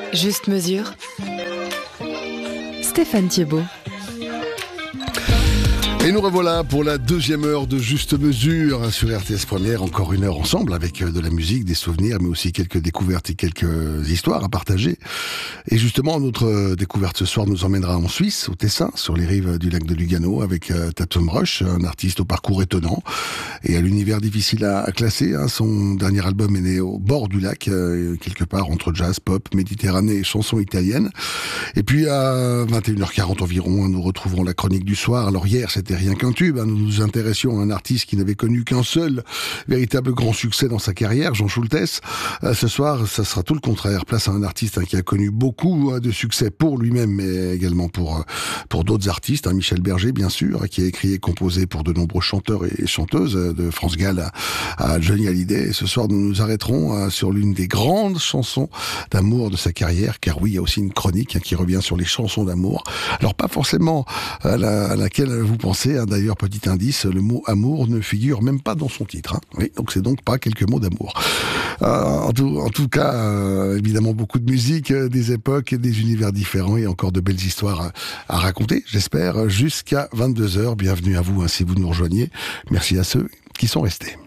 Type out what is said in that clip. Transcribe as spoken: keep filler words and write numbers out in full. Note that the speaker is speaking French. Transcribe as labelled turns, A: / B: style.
A: Juste mesure. Stéphane Thiebaud.
B: Et nous revoilà pour la deuxième heure de Juste Mesure sur R T S Première. Encore une heure ensemble avec de la musique, des souvenirs, mais aussi quelques découvertes et quelques histoires à partager. Et justement, notre découverte ce soir nous emmènera en Suisse, au Tessin, sur les rives du lac de Lugano, avec Tatum Rush, un artiste au parcours étonnant et à l'univers difficile à, à classer. Hein. Son dernier album est né au bord du lac, euh, quelque part entre jazz, pop, méditerranée et chansons italiennes. Et puis à vingt et une heures quarante environ, nous retrouverons la chronique du soir. Alors hier, c'était rien qu'un tube. Hein. Nous nous intéressions à un artiste qui n'avait connu qu'un seul véritable grand succès dans sa carrière, Jean Schultes. Euh, ce soir, ça sera tout le contraire. Place à un artiste hein, qui a connu beaucoup hein, de succès pour lui-même, mais également pour pour d'autres artistes. Hein. Michel Berger, bien sûr, qui a écrit et composé pour de nombreux chanteurs et chanteuses, de France Gall à, à Johnny Hallyday. Et ce soir, nous nous arrêterons hein, sur l'une des grandes chansons d'amour de sa carrière, car oui, il y a aussi une chronique hein, qui revient sur les chansons d'amour. Alors pas forcément à, la, à laquelle vous pensez. Hein. D'ailleurs, petit indice, le mot amour ne figure même pas dans son titre. Hein. Oui, donc c'est donc pas quelques mots d'amour. Euh, en, tout, en tout cas, euh, évidemment, beaucoup de musique, euh, des époques et des univers différents et encore de belles histoires à, à raconter, j'espère, jusqu'à vingt-deux heures. Bienvenue à vous hein, si vous nous rejoignez. Merci à ceux qui sont restés.